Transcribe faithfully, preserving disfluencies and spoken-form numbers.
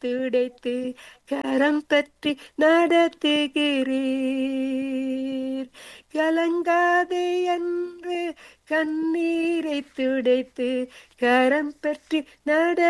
துடைத்து கரம் பற்றி நடத்துகிறீர். கலங்காதே என்று கண்ணீரை துடைத்து கரம் பற்றி நட